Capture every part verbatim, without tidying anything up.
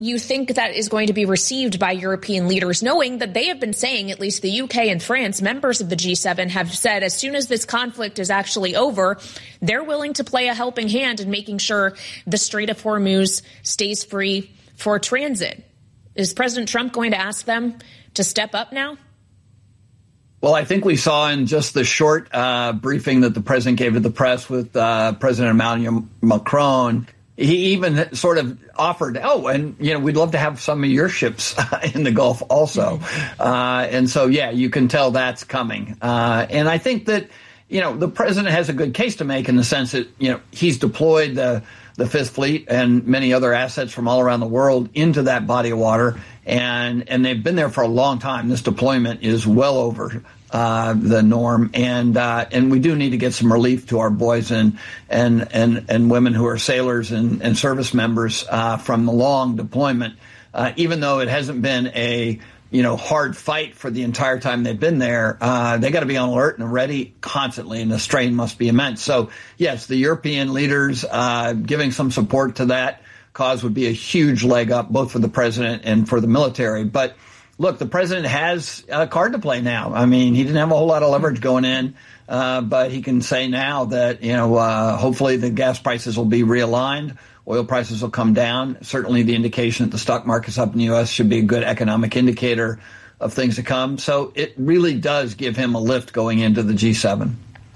you think that is going to be received by European leaders, knowing that they have been saying, at least the U K and France, members of the G seven, have said as soon as this conflict is actually over, they're willing to play a helping hand in making sure the Strait of Hormuz stays free for transit. Is President Trump going to ask them to step up now? Well, I think we saw in just the short uh, briefing that the president gave to the press with uh, President Emmanuel Macron, he even sort of offered, oh, and, you know, we'd love to have some of your ships in the Gulf also. Mm-hmm. Uh, and so, yeah, you can tell that's coming. Uh, and I think that, you know, the president has a good case to make in the sense that, you know, he's deployed the, the Fifth Fleet and many other assets from all around the world into that body of water. And, and they've been there for a long time. This deployment is well over Uh, the norm, and uh, and we do need to get some relief to our boys and and and, and women who are sailors and, and service members uh, from the long deployment. Uh, even though it hasn't been a you know hard fight for the entire time they've been there, uh, they got to be on alert and ready constantly, and the strain must be immense. So yes, the European leaders uh, giving some support to that cause would be a huge leg up, both for the president and for the military. But look, the president has a card to play now. I mean, he didn't have a whole lot of leverage going in, uh, but he can say now that, you know, uh, hopefully the gas prices will be realigned. Oil prices will come down. Certainly the indication that the stock market's up in the U S should be a good economic indicator of things to come. So it really does give him a lift going into the G seven.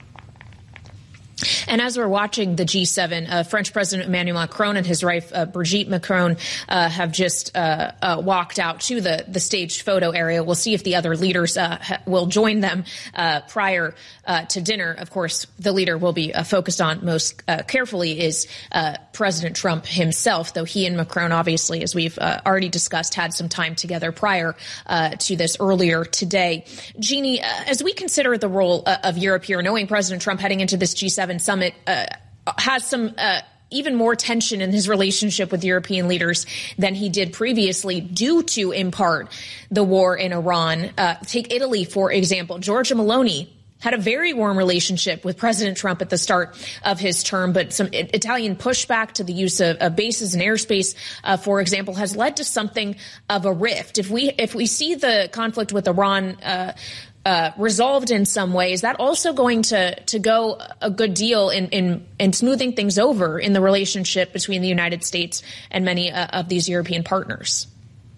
And as we're watching the G seven, uh, French President Emmanuel Macron and his wife, uh, Brigitte Macron, uh, have just uh, uh, walked out to the, the staged photo area. We'll see if the other leaders uh, ha- will join them uh, prior uh, to dinner. Of course, the leader will be uh, focused on most uh, carefully is uh, President Trump himself, though he and Macron, obviously, as we've uh, already discussed, had some time together prior uh, to this earlier today. Jeannie, uh, as we consider the role uh, of Europe here, knowing President Trump heading into this G seven summit uh, has some uh, even more tension in his relationship with European leaders than he did previously due to, in part, the war in Iran. Uh, take Italy, for example. Giorgia Meloni had a very warm relationship with President Trump at the start of his term, but some I- Italian pushback to the use of, of bases and airspace, uh, for example, has led to something of a rift. If we if we see the conflict with Iran uh, Uh, resolved in some way, is that also going to to go a good deal in in, in smoothing things over in the relationship between the United States and many uh, of these European partners?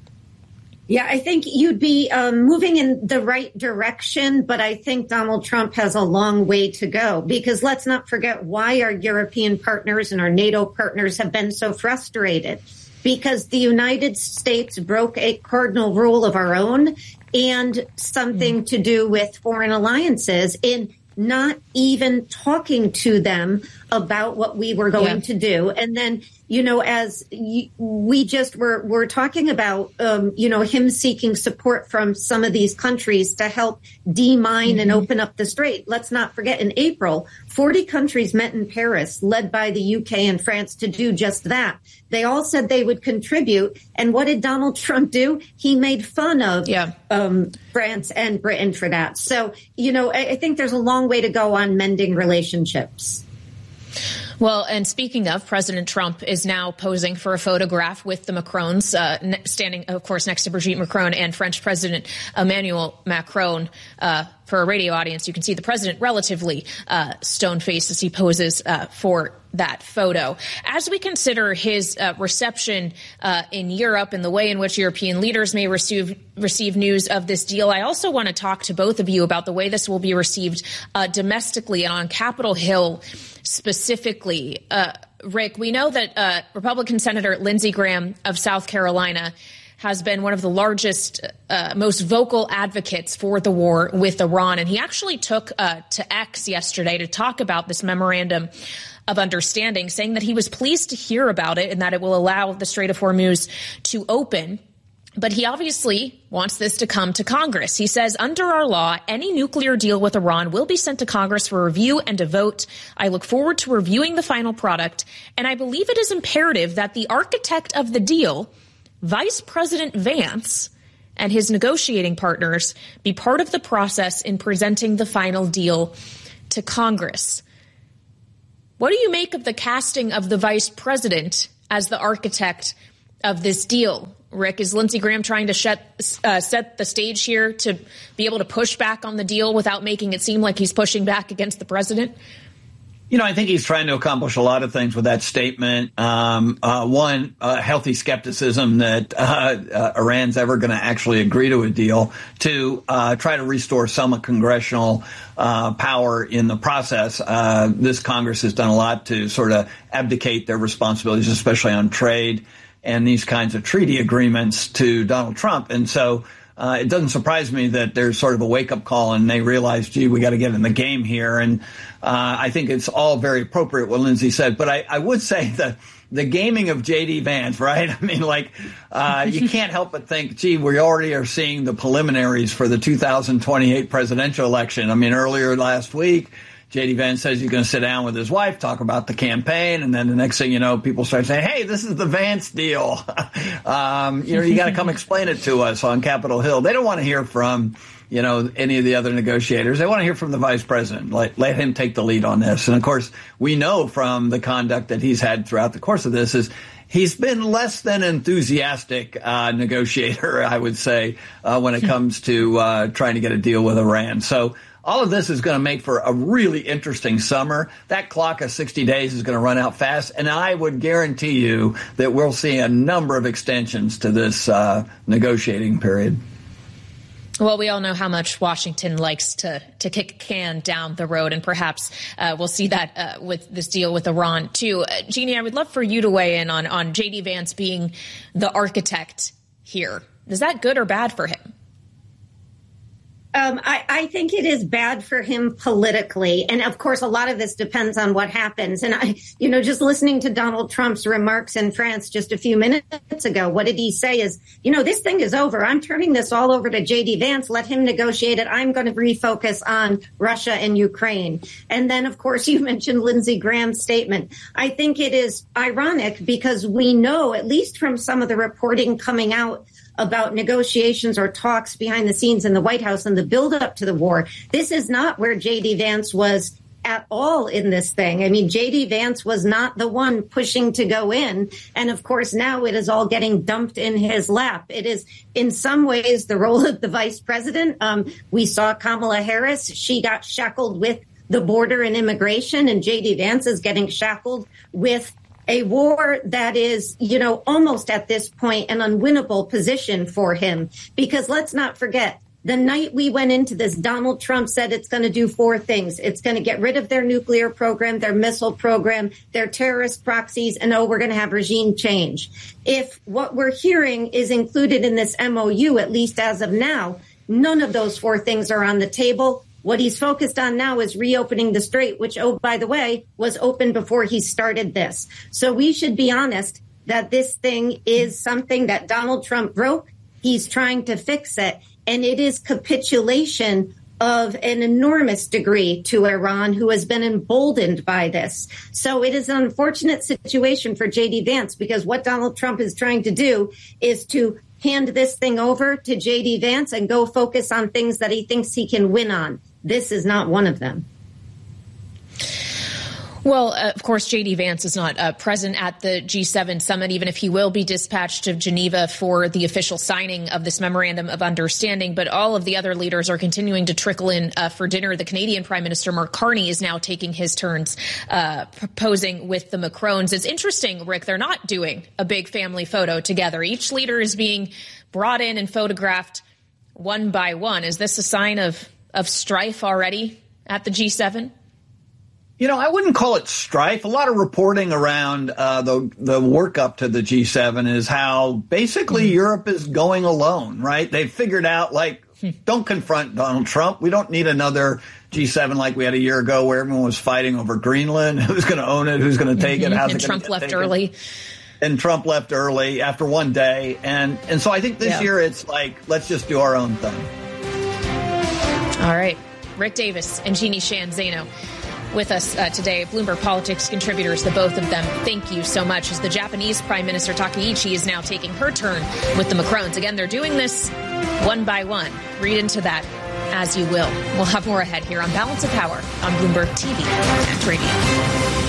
Yeah, I think you'd be um, moving in the right direction, but I think Donald Trump has a long way to go, because let's not forget why our European partners and our NATO partners have been so frustrated. Because the United States broke a cardinal rule of our own and something to do with foreign alliances in not even talking to them about what we were going yeah. to do. And then, you know, as y- we just were, were talking about, um, you know, him seeking support from some of these countries to help demine mm-hmm. and open up the strait. Let's not forget, in April, forty countries met in Paris, led by the U K and France, to do just that. They all said they would contribute. And what did Donald Trump do? He made fun of yeah. um, France and Britain for that. So, you know, I, I think there's a long way to go on mending relationships. Well, and speaking of, President Trump is now posing for a photograph with the Macrons, uh, standing, of course, next to Brigitte Macron and French President Emmanuel Macron. Uh, for a radio audience, you can see the president relatively uh, stone-faced as he poses uh, for that photo. As we consider his uh, reception uh, in Europe and the way in which European leaders may receive receive news of this deal, I also want to talk to both of you about the way this will be received uh, domestically and on Capitol Hill specifically. Uh, Rick, we know that uh, Republican Senator Lindsey Graham of South Carolina has been one of the largest, uh, most vocal advocates for the war with Iran. And he actually took uh, to X yesterday to talk about this memorandum of understanding, saying that he was pleased to hear about it and that it will allow the Strait of Hormuz to open. But he obviously wants this to come to Congress. He says, under our law, any nuclear deal with Iran will be sent to Congress for review and a vote. I look forward to reviewing the final product, and I believe it is imperative that the architect of the deal, Vice President Vance, and his negotiating partners be part of the process in presenting the final deal to Congress. What do you make of the casting of the vice president as the architect of this deal? Rick, is Lindsey Graham trying to set, uh, set the stage here to be able to push back on the deal without making it seem like he's pushing back against the president? You know, I think he's trying to accomplish a lot of things with that statement. Um, uh, one, uh, healthy skepticism that uh, uh, Iran's ever going to actually agree to a deal. Two, uh, try to restore some congressional uh, power in the process. Uh, this Congress has done a lot to sort of abdicate their responsibilities, especially on trade and these kinds of treaty agreements, to Donald Trump. And so Uh, it doesn't surprise me that there's sort of a wake-up call and they realize, gee, we got to get in the game here. And uh, I think it's all very appropriate what Lindsey said. But I, I would say that the gaming of J D Vance, right? I mean, like, uh, you can't help but think, gee, we already are seeing the preliminaries for the two thousand twenty-eight presidential election. I mean, earlier last week, J D Vance says he's going to sit down with his wife, talk about the campaign, and then the next thing you know, people start saying, hey, this is the Vance deal. um, you know, you got to come explain it to us on Capitol Hill. They don't want to hear from, you know, any of the other negotiators. They want to hear from the vice president. Let, let him take the lead on this. And, of course, we know from the conduct that he's had throughout the course of this is he's been less than enthusiastic uh, negotiator, I would say, uh, when it comes to uh, trying to get a deal with Iran. So all of this is going to make for a really interesting summer. That clock of sixty days is going to run out fast, and I would guarantee you that we'll see a number of extensions to this uh, negotiating period. Well, we all know how much Washington likes to, to kick a can down the road, and perhaps uh, we'll see that uh, with this deal with Iran, too. Uh, Jeannie, I would love for you to weigh in on, on J D Vance being the architect here. Is that good or bad for him? Um, I, I think it is bad for him politically. And of course, a lot of this depends on what happens. And I, you know, just listening to Donald Trump's remarks in France just a few minutes ago, what did he say is, you know, this thing is over. I'm turning this all over to J D Vance. Let him negotiate it. I'm going to refocus on Russia and Ukraine. And then, of course, you mentioned Lindsey Graham's statement. I think it is ironic because we know, at least from some of the reporting coming out about negotiations or talks behind the scenes in the White House and the buildup to the war, this is not where J D Vance was at all in this thing. I mean, J D Vance was not the one pushing to go in. And of course, now it is all getting dumped in his lap. It is in some ways the role of the vice president. Um, we saw Kamala Harris. She got shackled with the border and immigration, and J D Vance is getting shackled with a war that is, you know, almost at this point an unwinnable position for him. Because let's not forget, the night we went into this, Donald Trump said it's going to do four things. It's going to get rid of their nuclear program, their missile program, their terrorist proxies, and oh, we're going to have regime change. If what we're hearing is included in this M O U, at least as of now, none of those four things are on the table. What he's focused on now is reopening the strait, which, oh, by the way, was open before he started this. So we should be honest that this thing is something that Donald Trump broke. He's trying to fix it. And it is capitulation of an enormous degree to Iran, who has been emboldened by this. So it is an unfortunate situation for J D Vance, because what Donald Trump is trying to do is to hand this thing over to J D Vance and go focus on things that he thinks he can win on. This is not one of them. Well, uh, of course, J D Vance is not uh, present at the G seven summit, even if he will be dispatched to Geneva for the official signing of this memorandum of understanding. But all of the other leaders are continuing to trickle in uh, for dinner. The Canadian Prime Minister Mark Carney is now taking his turns uh, proposing with the Macrons. It's interesting, Rick, they're not doing a big family photo together. Each leader is being brought in and photographed one by one. Is this a sign of, of strife already at the G seven? You know, I wouldn't call it strife. A lot of reporting around uh, the the work up to the G seven is how basically mm-hmm. Europe is going alone, right? They've figured out, like, don't confront Donald Trump. We don't need another G seven like we had a year ago where everyone was fighting over Greenland. Who's going to own it? Who's going to take mm-hmm. it? How's and it Trump left taken? early. And Trump left early after one day. And, and so I think this yeah. year it's like, let's just do our own thing. All right. Rick Davis and Jeannie Sheehan Zaino with us uh, today, Bloomberg Politics contributors, the both of them. Thank you so much. As the Japanese Prime Minister Takaichi is now taking her turn with the Macrons. Again, they're doing this one by one. Read into that as you will. We'll have more ahead here on Balance of Power on Bloomberg T V and Radio.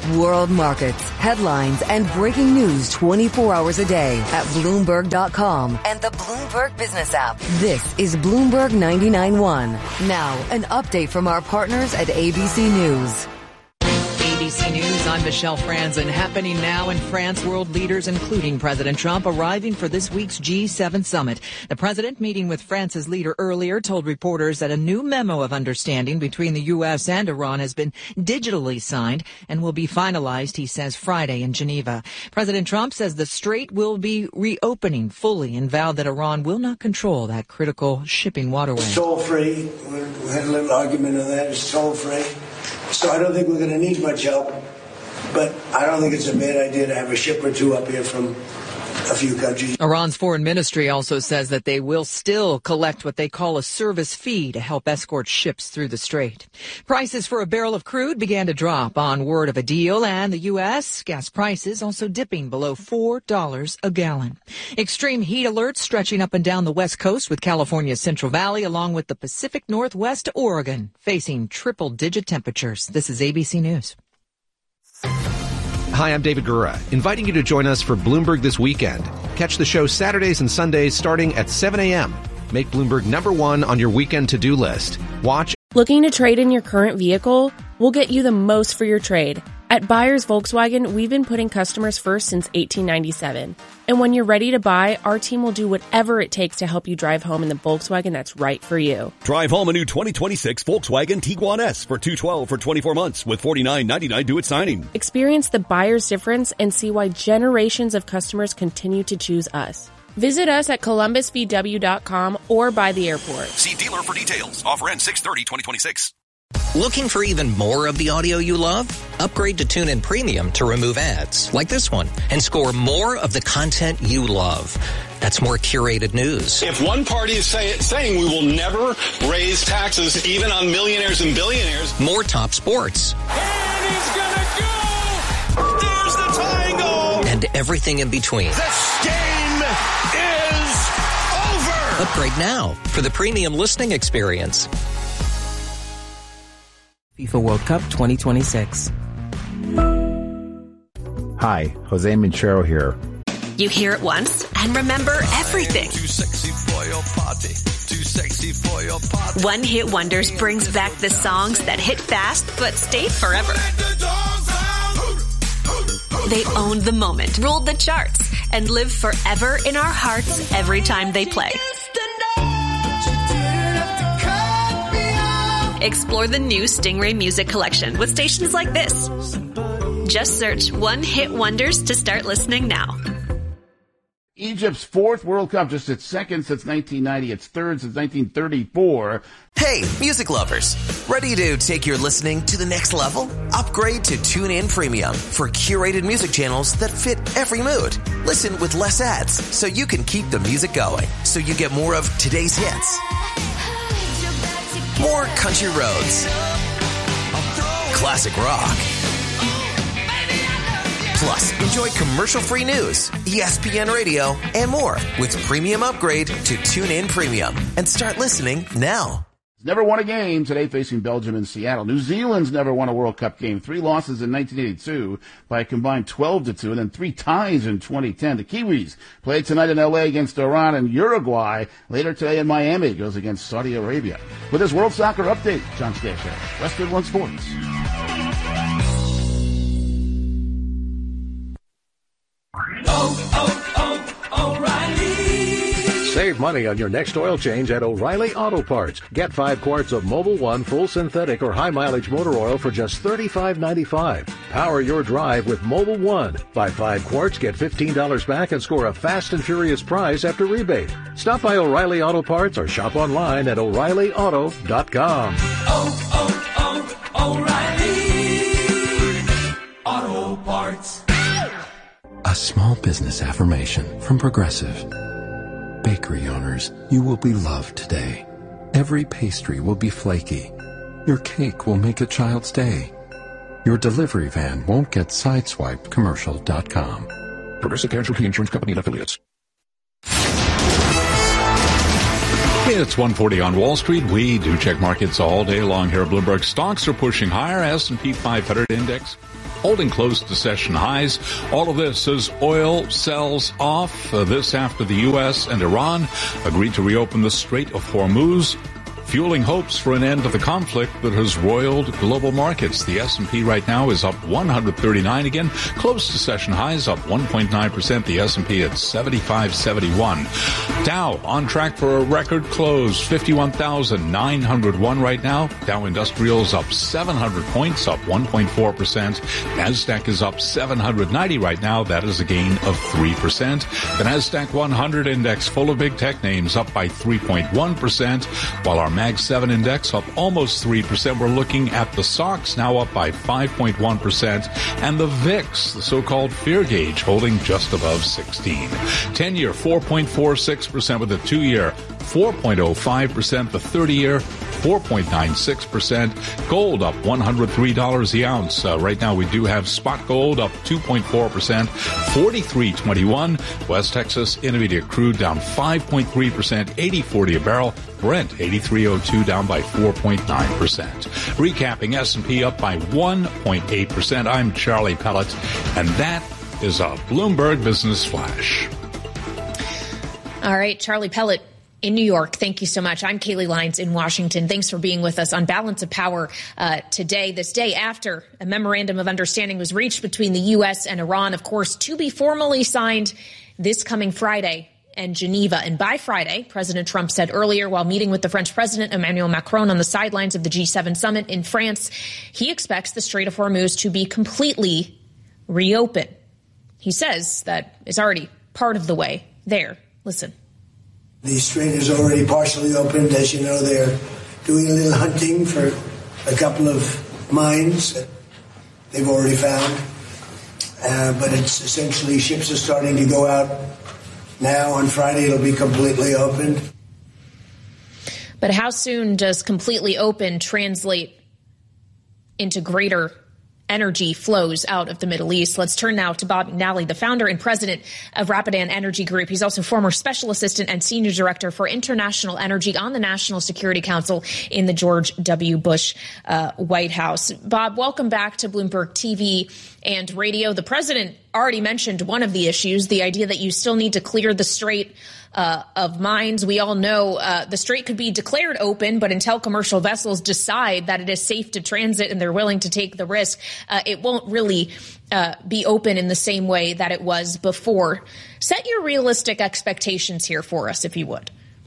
World markets, headlines, and breaking news twenty-four hours a day at Bloomberg dot com and the Bloomberg Business app. This is Bloomberg ninety-nine point one. Now, an update from our partners at A B C News. A B C News, I'm Michelle Franzen. Happening now in France, world leaders, including President Trump, arriving for this week's G seven summit. The president, meeting with France's leader earlier, told reporters that a new memo of understanding between the U S and Iran has been digitally signed and will be finalized, he says, Friday in Geneva. President Trump says the strait will be reopening fully and vowed that Iran will not control that critical shipping waterway. It's toll-free. We had a little argument on that. It's toll-free. So I don't think we're going to need much help, but I don't think it's a bad idea to have a ship or two up here from a few countries. Iran's foreign ministry also says that they will still collect what they call a service fee to help escort ships through the strait. Prices for a barrel of crude began to drop on word of a deal, and the U S gas prices also dipping below four dollars a gallon. Extreme heat alerts stretching up and down the West Coast, with California's Central Valley along with the Pacific Northwest to Oregon facing triple-digit temperatures. This is A B C News. Hi, I'm David Gura, inviting you to join us for Bloomberg This Weekend. Catch the show Saturdays and Sundays starting at seven a.m. Make Bloomberg number one on your weekend to-do list. Watch. Looking to trade in your current vehicle? We'll get you the most for your trade. At Buyers Volkswagen, we've been putting customers first since eighteen ninety-seven. And when you're ready to buy, our team will do whatever it takes to help you drive home in the Volkswagen that's right for you. Drive home a new twenty twenty-six Volkswagen Tiguan S for two hundred twelve dollars for twenty-four months with forty-nine ninety-nine due at signing. Experience the buyer's difference and see why generations of customers continue to choose us. Visit us at columbus v w dot com or by the airport. See dealer for details. Offer ends six thirty twenty twenty-six. Looking for even more of the audio you love? Upgrade to TuneIn Premium to remove ads, like this one, and score more of the content you love. That's more curated news. If one party is say, saying we will never raise taxes even on millionaires and billionaires. More top sports. And he's gonna go! There's the tying goal! And everything in between. This game is over! Upgrade now for the premium listening experience. FIFA World Cup twenty twenty-six. Hi, Jose Minchero here. You hear it once and remember everything. Too sexy for your party. Too sexy for your party. One Hit Wonders brings back the songs that hit fast but stayed forever. They owned the moment, ruled the charts, and live forever in our hearts every time they play. Explore the new Stingray Music Collection with stations like this. Just search One Hit Wonders to start listening now. Egypt's fourth World Cup, just its second since nineteen ninety, its third since nineteen thirty-four. Hey, music lovers. Ready to take your listening to the next level? Upgrade to TuneIn Premium for curated music channels that fit every mood. Listen with less ads so you can keep the music going, so you get more of today's hits. More country roads, classic rock, plus enjoy commercial-free news, E S P N Radio, and more with premium upgrade to TuneIn Premium. And start listening now. Never won a game today, facing Belgium and Seattle. New Zealand's never won a World Cup game. Three losses in nineteen eighty-two by a combined twelve to two, and then three ties in twenty ten. The Kiwis play tonight in L A against Iran, and Uruguay later today in Miami goes against Saudi Arabia. With this World Soccer Update, John Stasher, Westwood One Sports. Oh, oh, oh, O'Reilly. Save money on your next oil change at O'Reilly Auto Parts. Get five quarts of Mobil One full synthetic or high mileage motor oil for just thirty-five ninety-five. Power your drive with Mobil One. Buy five quarts, get fifteen dollars back, and score a fast and furious prize after rebate. Stop by O'Reilly Auto Parts or shop online at O'Reilly Auto dot com. Oh, oh, oh, O'Reilly Auto Parts. A small business affirmation from Progressive. Bakery owners, you will be loved today. Every pastry will be flaky. Your cake will make a child's day. Your delivery van won't get sideswiped. Commercial dot com. Progressive Casualty Insurance Company and Affiliates. It's one forty on Wall Street. We do check markets all day long here at Bloomberg. Stocks are pushing higher. S and P five hundred index holding close to session highs. All of this as oil sells off. Uh, this after the U S and Iran agreed to reopen the Strait of Hormuz, fueling hopes for an end to the conflict that has roiled global markets. The S and P right now is up one hundred thirty-nine again, close to session highs, up one point nine percent. The S and P at seventy-five seventy-one. Dow on track for a record close, fifty-one thousand nine hundred one right now. Dow Industrials up seven hundred points, up one point four percent. NASDAQ is up seven hundred ninety right now. That is a gain of three percent. The NASDAQ one hundred index full of big tech names up by three point one percent, while our Mag seven index up almost three percent. We're looking at the S O X now up by five point one percent, and the V I X, the so-called fear gauge, holding just above sixteen. ten-year four point four six percent, with the two-year four point oh five percent, the thirty-year four point nine six percent. Gold up one hundred three dollars the ounce. Uh, right now we do have spot gold up two point four percent, forty-three twenty-one. West Texas Intermediate crude down five point three percent, eighty forty a barrel. Brent eighty-three oh two down by four point nine percent. Recapping, S and P up by one point eight percent. I'm Charlie Pellet, and that is a Bloomberg Business Flash. All right, Charlie Pellet in New York. Thank you so much. I'm Kaylee Lyons in Washington. Thanks for being with us on Balance of Power uh, today, this day after a memorandum of understanding was reached between the U S and Iran, of course, to be formally signed this coming Friday in Geneva. And by Friday, President Trump said earlier while meeting with the French President Emmanuel Macron on the sidelines of the G seven summit in France, he expects the Strait of Hormuz to be completely reopened. He says that it's already part of the way there. Listen. The strait is already partially opened. As you know, they're doing a little hunting for a couple of mines that they've already found. Uh, but it's essentially ships are starting to go out now. On Friday, it'll be completely opened. But how soon does completely open translate into greater energy flows out of the Middle East? Let's turn now to Bob McNally, the founder and president of Rapidan Energy Group. He's also former special assistant and senior director for international energy on the National Security Council in the George W. Bush uh, White House. Bob, welcome back to Bloomberg T V and radio. The president already mentioned one of the issues, the idea that you still need to clear the strait Uh, of mines. We all know uh, the strait could be declared open, but until commercial vessels decide that it is safe to transit and they're willing to take the risk, uh, it won't really uh, be open in the same way that it was before. Set your realistic expectations here for us, if you would.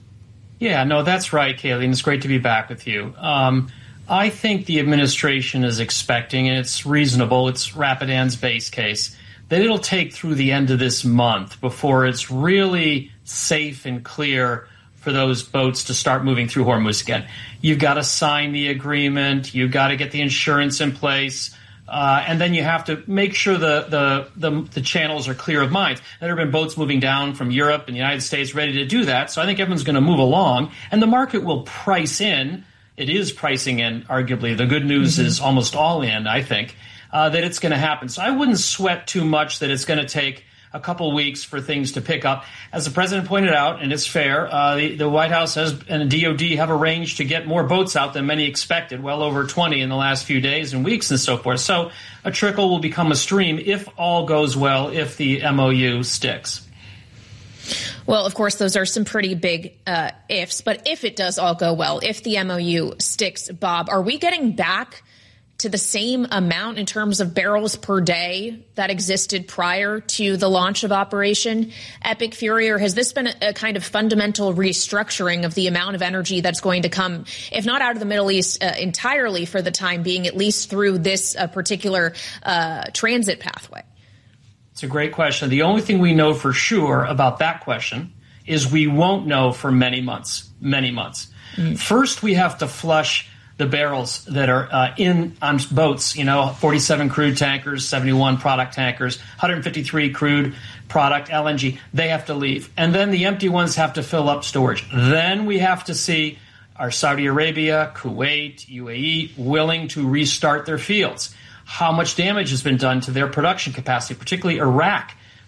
Yeah, no, that's right, Kaylee, and it's great to be back with you. Um, I think the administration is expecting, and it's reasonable, it's Rapidan's base case, that it'll take through the end of this month before it's really safe and clear for those boats to start moving through Hormuz again. You've got to sign the agreement. You've got to get the insurance in place. Uh, and then you have to make sure the, the, the, the channels are clear of mines. There have been boats moving down from Europe and the United States ready to do that. So I think everyone's going to move along. And the market will price in. It is pricing in, arguably. The good news mm-hmm. is almost all in, I think. Uh, that it's going to happen. So I wouldn't sweat too much that it's going to take a couple weeks for things to pick up. As the president pointed out, and it's fair, uh, the, the White House has and the D O D have arranged to get more boats out than many expected, well over twenty in the last few days and weeks and so forth. So a trickle will become a stream if all goes well, if the M O U sticks. Well, of course, those are some pretty big uh, ifs. But if it does all go well, if the M O U sticks, Bob, are we getting back to the same amount in terms of barrels per day that existed prior to the launch of Operation Epic Fury? Or has this been a, a kind of fundamental restructuring of the amount of energy that's going to come, if not out of the Middle East uh, entirely for the time being, at least through this uh, particular uh, transit pathway? It's a great question. The only thing we know for sure about that question is we won't know for many months, many months. Mm. First, we have to flush the barrels that are uh, in on boats, you know, forty-seven crude tankers, seventy-one product tankers, one hundred fifty-three crude product L N G. They have to leave. And then the empty ones have to fill up storage. Then we have to see are Saudi Arabia, Kuwait, U A E willing to restart their fields? How much damage has been done to their production capacity, particularly Iraq?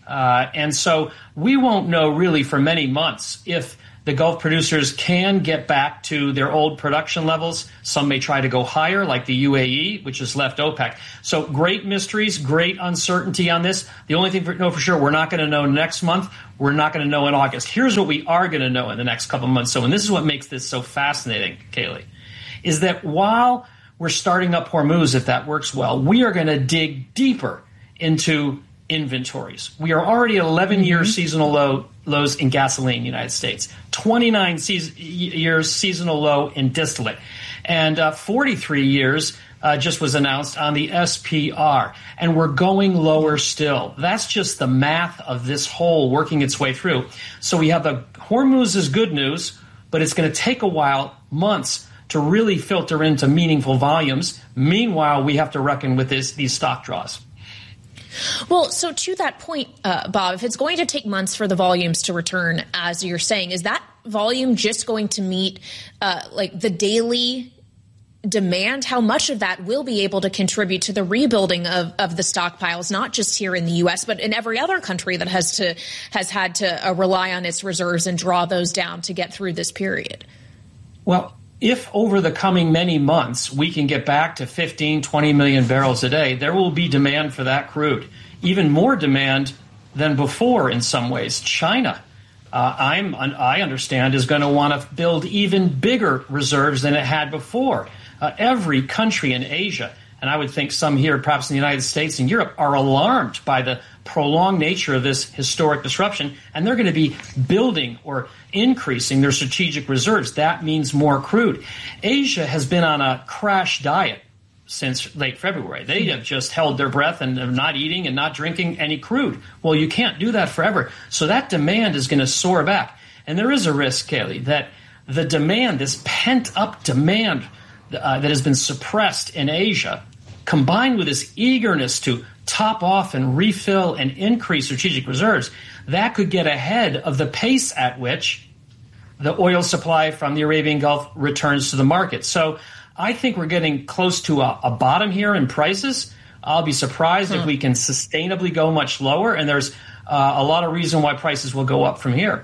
Uh, and so we won't know really for many months if the Gulf producers can get back to their old production levels. Some may try to go higher, like the U A E, which has left OPEC. So great mysteries, great uncertainty on this. The only thing we know for sure, we're not going to know next month. We're not going to know in August. Here's what we are going to know in the next couple of months. So, and this is what makes this so fascinating, Kaylee, is that while we're starting up Hormuz, if that works well, we are going to dig deeper into inventories. We are already at eleven-year mm-hmm. seasonal low, lows in gasoline in the United States, twenty-nine season, years seasonal low in distillate, and uh, forty-three years uh, just was announced on the S P R. And we're going lower still. That's just the math of this whole working its way through. So we have the Hormuz is good news, but it's going to take a while, months, to really filter into meaningful volumes. Meanwhile, we have to reckon with this, these stock draws. Well, so to that point, uh, Bob, if it's going to take months for the volumes to return, as you're saying, is that volume just going to meet uh, like the daily demand? How much of that will be able to contribute to the rebuilding of, of the stockpiles, not just here in the U S, but in every other country that has to has had to uh, rely on its reserves and draw those down to get through this period? Well, if over the coming many months we can get back to fifteen, twenty million barrels a day, there will be demand for that crude. Even more demand than before in some ways. China, uh, I'm, I understand, is going to want to build even bigger reserves than it had before. Uh, every country in Asia, and I would think some here, perhaps in the United States and Europe, are alarmed by the prolonged nature of this historic disruption, and they're going to be building or increasing their strategic reserves. That means more crude. Asia has been on a crash diet since late February. They have just held their breath and are not eating and not drinking any crude. Well, you can't do that forever. So that demand is going to soar back. And there is a risk, Kaylee, that the demand, this pent-up demand uh, that has been suppressed in Asia, combined with this eagerness to top off and refill and increase strategic reserves, that could get ahead of the pace at which the oil supply from the Arabian Gulf returns to the market. So I think we're getting close to a, a bottom here in prices. I'll be surprised hmm. if we can sustainably go much lower, and there's uh, a lot of reason why prices will go up from here.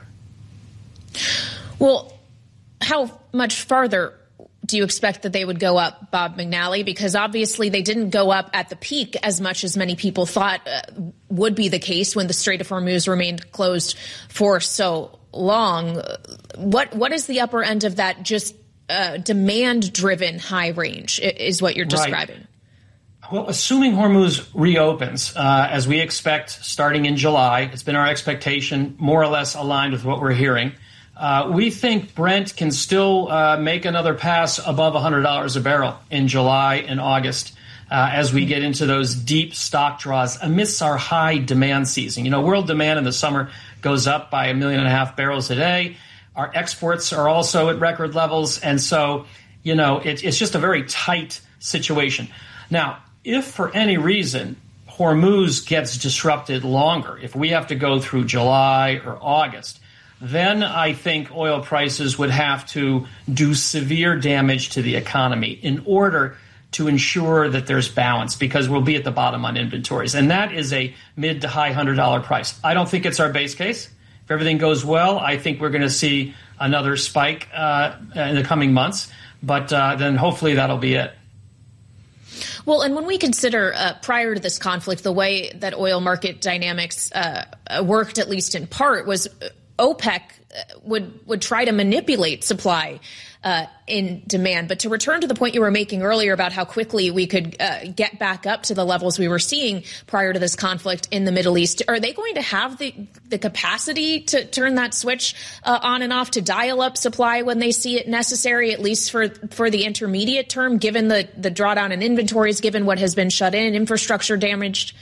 Well, how much farther do you expect that they would go up, Bob McNally? Because obviously they didn't go up at the peak as much as many people thought uh, would be the case when the Strait of Hormuz remained closed for so long. What what is the upper end of that just uh, demand-driven high range is what you're describing? Right. Well, assuming Hormuz reopens, uh, as we expect starting in July, it's been our expectation more or less aligned with what we're hearing. Uh, we think Brent can still uh, make another pass above one hundred dollars a barrel in July and August uh, as we get into those deep stock draws amidst our high demand season. You know, world demand in the summer goes up by a million and a half barrels a day. Our exports are also at record levels. And so, you know, it, it's just a very tight situation. Now, if for any reason Hormuz gets disrupted longer, if we have to go through July or August, then I think oil prices would have to do severe damage to the economy in order to ensure that there's balance, because we'll be at the bottom on inventories. And that is a mid to high one hundred dollars price. I don't think it's our base case. If everything goes well, I think we're going to see another spike uh, in the coming months. But uh, then hopefully that'll be it. Well, and when we consider uh, prior to this conflict, the way that oil market dynamics uh, worked, at least in part, was OPEC would would try to manipulate supply uh, in demand. But to return to the point you were making earlier about how quickly we could uh, get back up to the levels we were seeing prior to this conflict in the Middle East, are they going to have the, the capacity to turn that switch uh, on and off, to dial up supply when they see it necessary, at least for, for the intermediate term, given the, the drawdown in inventories, given what has been shut in, infrastructure damaged?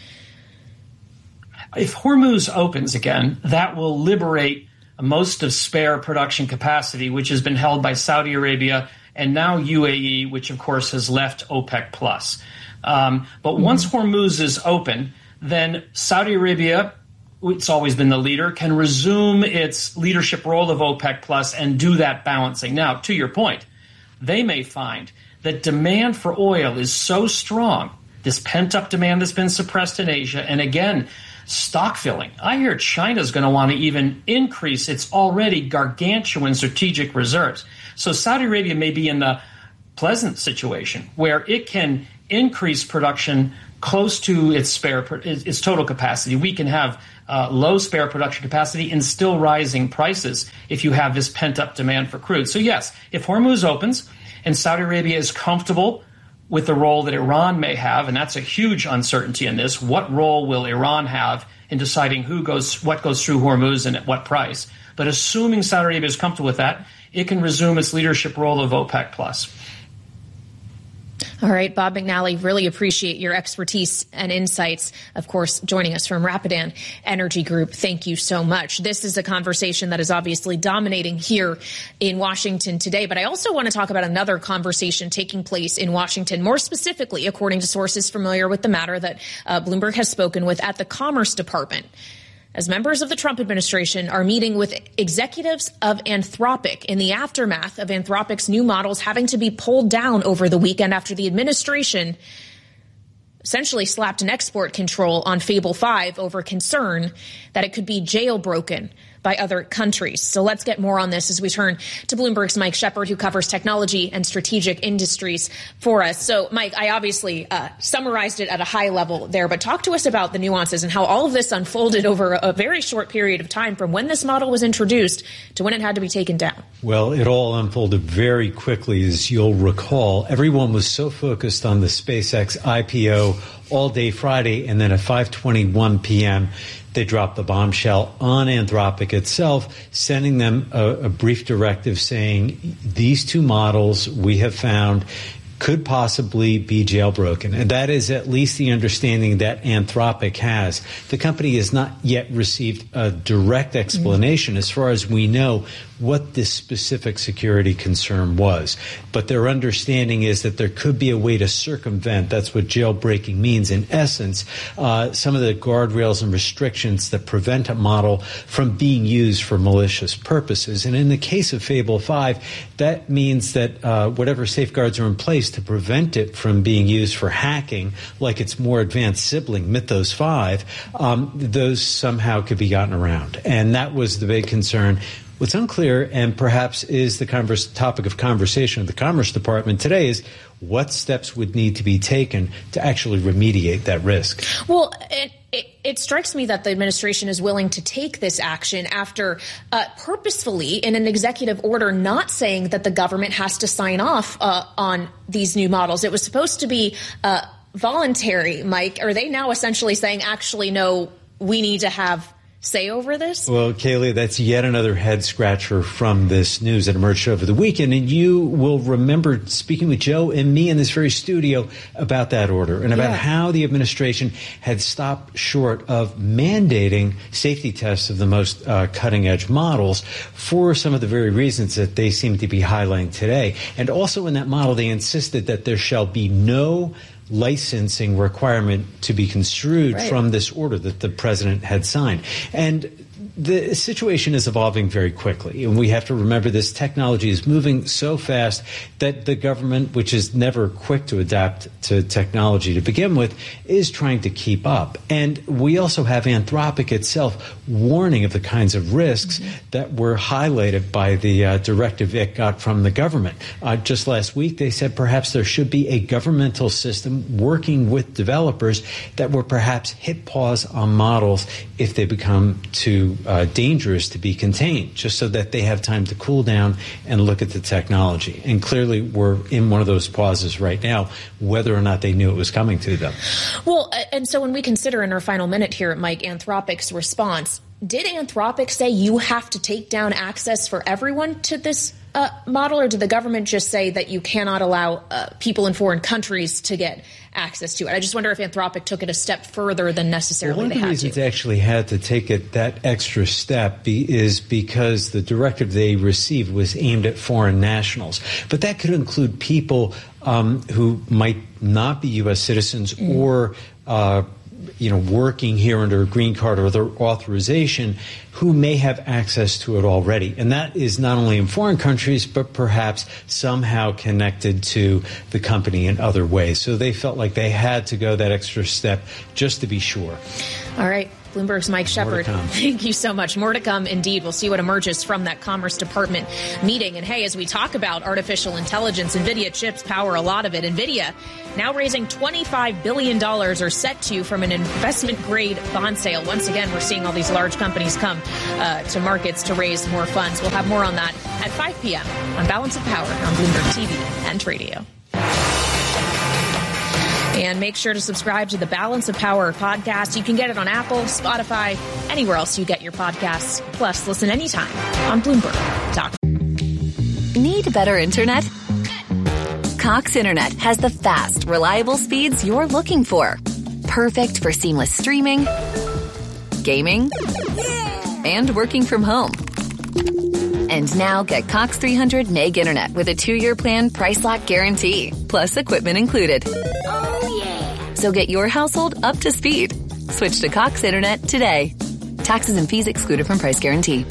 If Hormuz opens again, that will liberate most of spare production capacity, which has been held by Saudi Arabia and now U A E, which of course has left OPEC plus. Um, but mm-hmm. once Hormuz is open, then Saudi Arabia, it's always been the leader, can resume its leadership role of OPEC plus and do that balancing. Now, to your point, they may find that demand for oil is so strong, this pent-up demand that's been suppressed in Asia, and again, stock filling. I hear China's going to want to even increase its already gargantuan strategic reserves. So Saudi Arabia may be in the pleasant situation where it can increase production close to its spare its total capacity. We can have uh, low spare production capacity and still rising prices if you have this pent-up demand for crude. So yes, if Hormuz opens and Saudi Arabia is comfortable with the role that Iran may have, and that's a huge uncertainty in this, what role will Iran have in deciding who goes, what goes through Hormuz and at what price? But assuming Saudi Arabia is comfortable with that, it can resume its leadership role of OPEC plus. All right, Bob McNally, really appreciate your expertise and insights. Of course, joining us from Rapidan Energy Group. Thank you so much. This is a conversation that is obviously dominating here in Washington today. But I also want to talk about another conversation taking place in Washington, more specifically, according to sources familiar with the matter, that uh, Bloomberg has spoken with at the Commerce Department, as members of the Trump administration are meeting with executives of Anthropic in the aftermath of Anthropic's new models having to be pulled down over the weekend after the administration essentially slapped an export control on Fable five over concern that it could be jailbroken by other countries. So let's get more on this as we turn to Bloomberg's Mike Shepard, who covers technology and strategic industries for us. So, Mike, I obviously uh, summarized it at a high level there, but talk to us about the nuances and how all of this unfolded over a very short period of time from when this model was introduced to when it had to be taken down. Well, it all unfolded very quickly, as you'll recall. Everyone was so focused on the SpaceX I P O all day Friday, and then at five twenty-one p.m., they dropped the bombshell on Anthropic itself, sending them a, a brief directive saying these two models we have found could possibly be jailbroken. And that is at least the understanding that Anthropic has. The company has not yet received a direct explanation, mm-hmm. as far as we know, what this specific security concern was. But their understanding is that there could be a way to circumvent, that's what jailbreaking means in essence, uh, some of the guardrails and restrictions that prevent a model from being used for malicious purposes. And in the case of Fable five, that means that uh, whatever safeguards are in place to prevent it from being used for hacking, like its more advanced sibling, Mythos five, um, those somehow could be gotten around. And that was the big concern. What's unclear, and perhaps is the converse, topic of conversation of the Commerce Department today, is what steps would need to be taken to actually remediate that risk. Well, it, it, it strikes me that the administration is willing to take this action after uh, purposefully, in an executive order, not saying that the government has to sign off uh, on these new models. It was supposed to be uh, voluntary, Mike. Are they now essentially saying, actually, no, we need to have say over this? Well, Kaylee, that's yet another head scratcher from this news that emerged over the weekend. And you will remember speaking with Joe and me in this very studio about that order and about yeah. how the administration had stopped short of mandating safety tests of the most uh, cutting edge models for some of the very reasons that they seem to be highlighting today. And also in that model, they insisted that there shall be no licensing requirement to be construed right. from this order that the president had signed. And the situation is evolving very quickly, and we have to remember this technology is moving so fast that the government, which is never quick to adapt to technology to begin with, is trying to keep up. And we also have Anthropic itself warning of the kinds of risks mm-hmm. that were highlighted by the uh, directive it got from the government. Uh, just last week, they said perhaps there should be a governmental system working with developers that will perhaps hit pause on models if they become too Uh, dangerous to be contained, just so that they have time to cool down and look at the technology. And clearly we're in one of those pauses right now, whether or not they knew it was coming to them. Well, and so when we consider in our final minute here, Mike, Anthropic's response, did Anthropic say you have to take down access for everyone to this uh, model, or did the government just say that you cannot allow uh, people in foreign countries to get access to it? I just wonder if Anthropic took it a step further than necessarily well, they had to. One of the reasons they actually had to take it that extra step be, is because the directive they received was aimed at foreign nationals. But that could include people um, who might not be U S citizens mm. or uh, you know, working here under a green card or other authorization, who may have access to it already. And that is not only in foreign countries, but perhaps somehow connected to the company in other ways. So they felt like they had to go that extra step just to be sure. All right. Bloomberg's Mike Shepard. Thank you so much. More to come, indeed. We'll see what emerges from that Commerce Department meeting. And hey, as we talk about artificial intelligence, NVIDIA chips power a lot of it. NVIDIA now raising twenty-five billion dollars or set to from an investment-grade bond sale. Once again, we're seeing all these large companies come uh, to markets to raise more funds. We'll have more on that at five p.m. on Balance of Power on Bloomberg T V and radio. And make sure to subscribe to the Balance of Power podcast. You can get it on Apple, Spotify, anywhere else you get your podcasts. Plus, listen anytime on Bloomberg dot com. Need better internet? Cox Internet has the fast, reliable speeds you're looking for. Perfect for seamless streaming, gaming, and working from home. And now get Cox three hundred meg internet with a two-year plan price lock guarantee, plus equipment included. Oh, yeah. So get your household up to speed. Switch to Cox Internet today. Taxes and fees excluded from price guarantee.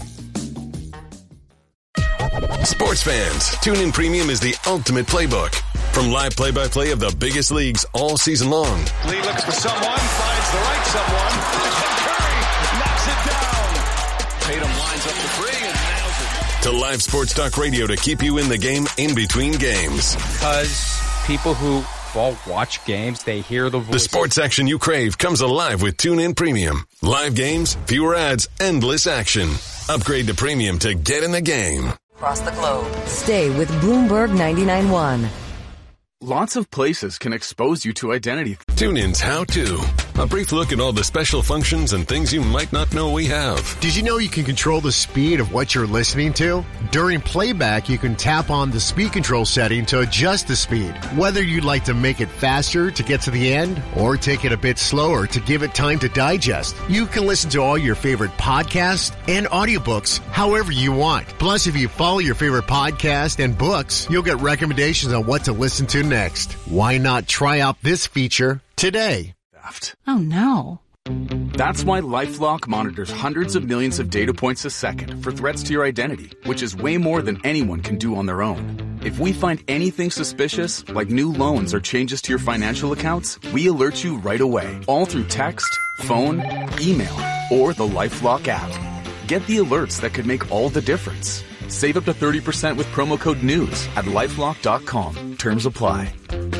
Sports fans, TuneIn Premium is the ultimate playbook. From live play-by-play of the biggest leagues all season long. Lee looks for someone, finds the right someone. Curry knocks it down. Tatum lines up the three and nails it. To live sports talk radio to keep you in the game in between games. Because people who well, watch games, they hear the voice. The sports action you crave comes alive with TuneIn Premium. Live games, fewer ads, endless action. Upgrade to Premium to get in the game. Across the globe. Stay with Bloomberg ninety-nine point one. Lots of places can expose you to identity. TuneIn's How To. A brief look at all the special functions and things you might not know we have. Did you know you can control the speed of what you're listening to? During playback, you can tap on the speed control setting to adjust the speed. Whether you'd like to make it faster to get to the end or take it a bit slower to give it time to digest, you can listen to all your favorite podcasts and audiobooks however you want. Plus, if you follow your favorite podcast and books, you'll get recommendations on what to listen to next. Why not try out this feature today? Oh no. That's why LifeLock monitors hundreds of millions of data points a second for threats to your identity, which is way more than anyone can do on their own. If we find anything suspicious, like new loans or changes to your financial accounts, we alert you right away, all through text, phone, email, or the LifeLock app. Get the alerts that could make all the difference. Save up to thirty percent with promo code NEWS at lifelock dot com. Terms apply.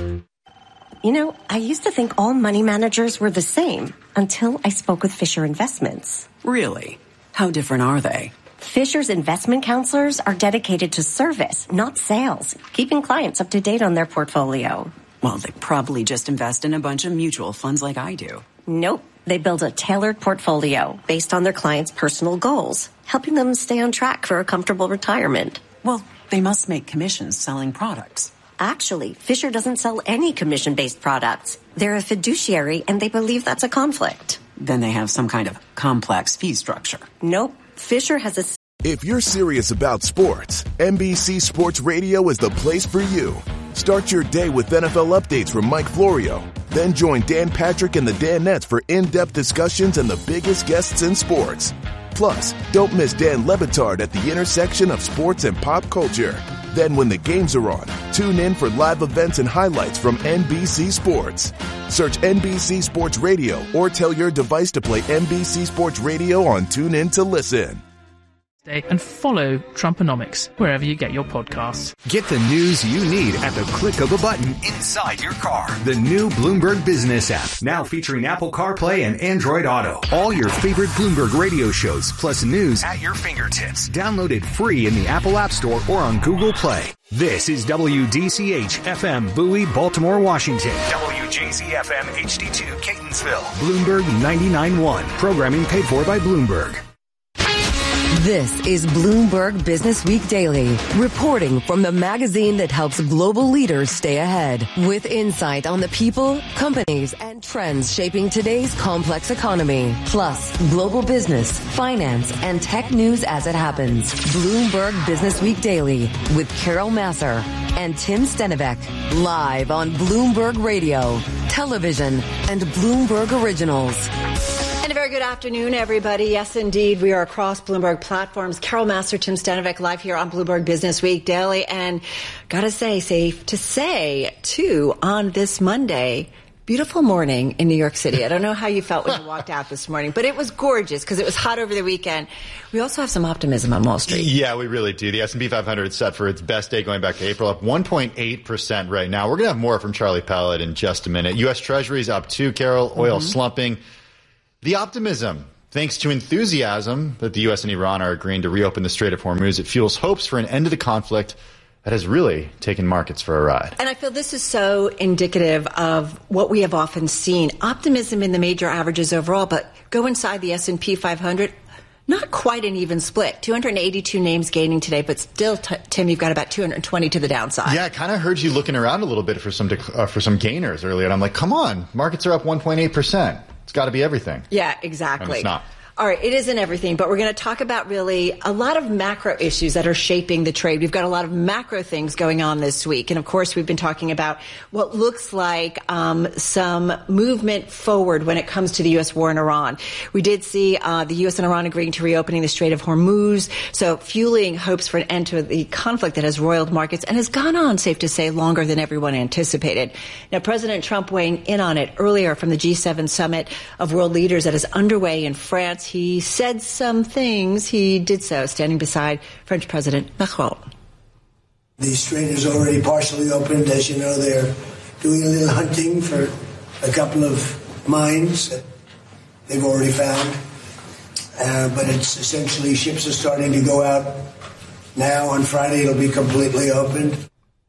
You know, I used to think all money managers were the same until I spoke with Fisher Investments. Really? How different are they? Fisher's investment counselors are dedicated to service, not sales, keeping clients up to date on their portfolio. Well, they probably just invest in a bunch of mutual funds like I do. Nope. They build a tailored portfolio based on their clients' personal goals, helping them stay on track for a comfortable retirement. Well, they must make commissions selling products. Actually, Fisher doesn't sell any commission-based products. They're a fiduciary, and they believe that's a conflict. Then they have some kind of complex fee structure. Nope. Fisher has a... If you're serious about sports, N B C Sports Radio is the place for you. Start your day with N F L updates from Mike Florio. Then join Dan Patrick and the Danettes for in-depth discussions and the biggest guests in sports. Plus, don't miss Dan Le Batard at the intersection of sports and pop culture. Then when the games are on, tune in for live events and highlights from N B C Sports. Search N B C Sports Radio or tell your device to play N B C Sports Radio on TuneIn to listen. And follow Trumponomics wherever you get your podcasts. Get the news you need at the click of a button inside your car. The new Bloomberg Business app, now featuring Apple CarPlay and Android Auto. All your favorite Bloomberg radio shows, plus news at your fingertips. Download it free in the Apple App Store or on Google Play. This is W D C H F M Bowie, Baltimore, Washington. W J Z F M H D two, Catonsville. Bloomberg ninety-nine point one. Programming paid for by Bloomberg. This is Bloomberg Business Week Daily, reporting from the magazine that helps global leaders stay ahead, with insight on the people, companies, and trends shaping today's complex economy, plus global business, finance, and tech news as it happens. Bloomberg Business Week Daily with Carol Massar and Tim Stenivek, live on Bloomberg Radio, television, and Bloomberg Originals. And a very good afternoon, everybody. Yes, indeed, we are across Bloomberg platforms. Carol Massar, Tim Stenivek, live here on Bloomberg Business Week Daily. And gotta say, safe to say, too, on this Monday, Beautiful morning in New York City. I don't know how you felt when you walked out this morning, but it was gorgeous because it was hot over the weekend. We also have some optimism on Wall Street. Yeah, we really do. The S and P five hundred is set for its best day going back to April, up one point eight percent right now. We're going to have more from Charlie Pellet in just a minute. U S Treasury's up too, Carol. Oil mm-hmm. slumping. The optimism, thanks to enthusiasm that the U S and Iran are agreeing to reopen the Strait of Hormuz, it fuels hopes for an end to the conflict that has really taken markets for a ride. And I feel this is so indicative of what we have often seen. Optimism in the major averages overall, but go inside the S and P five hundred, not quite an even split. two hundred eighty-two names gaining today, but still, t- Tim, you've got about two hundred twenty to the downside. Yeah, I kind of heard you looking around a little bit for some dec- uh, for some gainers earlier, and I'm like, come on, markets are up one point eight percent. It's got to be everything. Yeah, exactly. And it's not. All right, it isn't everything, but we're going to talk about really a lot of macro issues that are shaping the trade. We've got a lot of macro things going on this week. And, of course, we've been talking about what looks like um, some movement forward when it comes to the U S war in Iran. We did see uh, the U S and Iran agreeing to reopening the Strait of Hormuz, so fueling hopes for an end to the conflict that has roiled markets and has gone on, safe to say, longer than everyone anticipated. Now, President Trump weighing in on it earlier from the G seven summit of world leaders that is underway in France. He said some things. He did so standing beside French President Macron. The strait is already partially opened. As you know, they're doing a little hunting for a couple of mines that they've already found. Uh, but it's essentially ships are starting to go out now. On Friday, it'll be completely opened.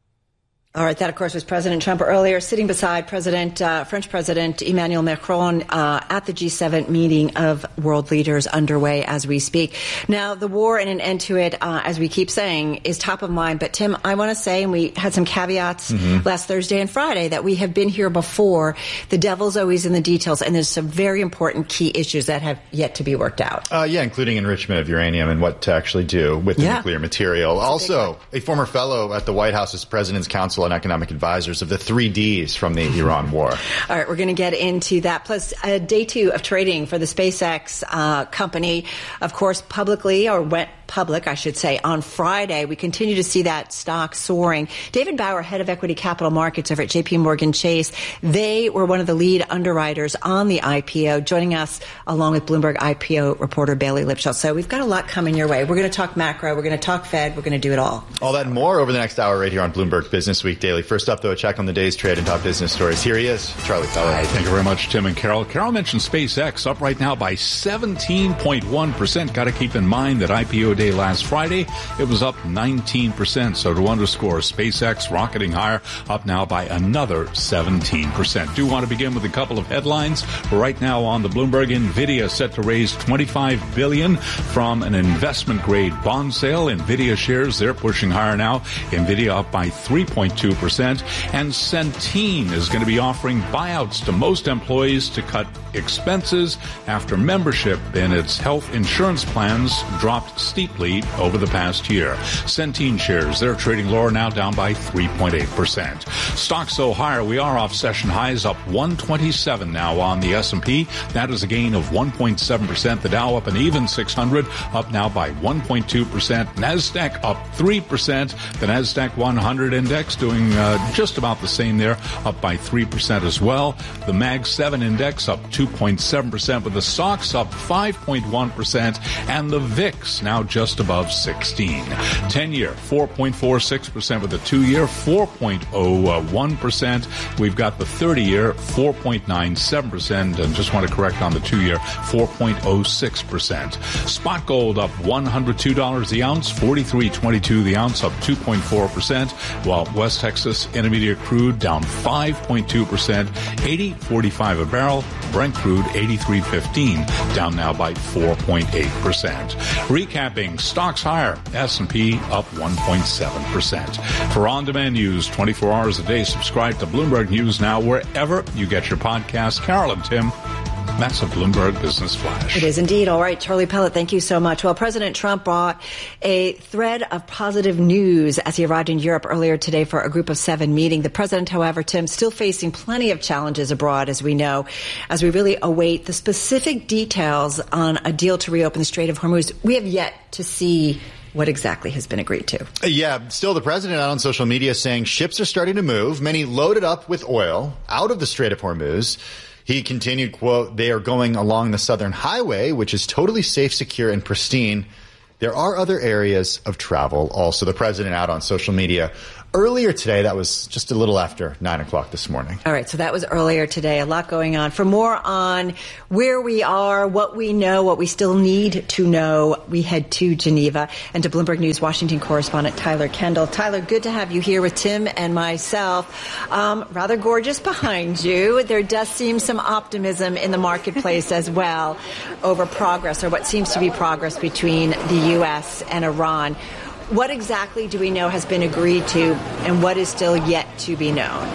All right, that, of course, was President Trump earlier, sitting beside President, uh, French President Emmanuel Macron uh, at the G seven meeting of world leaders underway as we speak. Now, the war and an end to it, uh, as we keep saying, is top of mind. But, Tim, I want to say, and we had some caveats mm-hmm. last Thursday and Friday, that we have been here before. The devil's always in the details, and there's some very important key issues that have yet to be worked out. Uh, yeah, including enrichment of uranium and what to actually do with the yeah. nuclear material. That's also, a, a former fellow at the White House's President's Council on Economic Advisors of the three Ds from the Iran war. All right, we're going to get into that. Plus, uh, day two of trading for the SpaceX uh, company, of course, publicly, or went public, I should say, on Friday. We continue to see that stock soaring. David Bauer, head of equity capital markets over at J P Morgan Chase, they were one of the lead underwriters on the I P O, joining us along with Bloomberg I P O reporter Bailey Lipschutz. So we've got a lot coming your way. We're going to talk macro. We're going to talk Fed. We're going to do it all. All that and more over the next hour right here on Bloomberg Business Week Daily. First up, though, a check on the day's trade and top business stories. Here he is, Charlie Pellet. Hi, thank you very much, Tim and Carol. Carol mentioned SpaceX up right now by seventeen point one percent. Got to keep in mind that I P O day last Friday, it was up nineteen percent. So to underscore, SpaceX rocketing higher, up now by another seventeen percent. Do want to begin with a couple of headlines. Right now on the Bloomberg, NVIDIA set to raise twenty-five billion dollars from an investment-grade bond sale. NVIDIA shares, they're pushing higher now. NVIDIA up by three point two percent. And Centene is going to be offering buyouts to most employees to cut expenses after membership in its health insurance plans dropped steeply over the past year. Centene shares, they're trading lower now, down by three point eight percent. Stocks so higher, we are off session highs, up one twenty-seven now on the S and P. That is a gain of one point seven percent. The Dow up an even six hundred, up now by one point two percent. NASDAQ up three percent. The NASDAQ one hundred index doing uh, just about the same there, up by three percent as well. The Mag seven index up two point seven percent, with the stocks up five point one percent, and the V I X now just above sixteen. ten-year, four point four six percent, with the two-year, four point oh one percent. We've got the thirty-year, four point nine seven percent, and just want to correct on the two-year, four point oh six percent. Spot gold up one hundred two dollars the ounce, forty-three twenty-two the ounce, up two point four percent, while West Texas Intermediate crude down five point two percent, eighty forty-five a barrel. Brent crude eighty-three fifteen, down now by four point eight percent. Recapping, stocks higher, S and P up one point seven percent. For on-demand news twenty-four hours a day, subscribe to Bloomberg News Now wherever you get your podcasts. Carol and Tim, that's a Bloomberg Business Flash. It is indeed. All right, Charlie Pellet, thank you so much. Well, President Trump brought a thread of positive news as he arrived in Europe earlier today for a Group of Seven meeting. The president, however, Tim, still facing plenty of challenges abroad, as we know, as we really await the specific details on a deal to reopen the Strait of Hormuz. We have yet to see What exactly has been agreed to? Yeah, still the president out on social media saying ships are starting to move, many loaded up with oil out of the Strait of Hormuz. He continued, quote, they are going along the Southern Highway, which is totally safe, secure, and pristine. There are other areas of travel also. The president out on social media earlier today. That was just a little after nine o'clock this morning. All right. So that was earlier today. A lot going on. For more on where we are, what we know, what we still need to know, we head to Geneva and to Bloomberg News Washington correspondent Tyler Kendall. Tyler, good to have you here with Tim and myself. Um, rather gorgeous behind you. There does seem some optimism in the marketplace as well over progress, or what seems to be progress between the U S and Iran. What exactly do we know has been agreed to, and what is still yet to be known?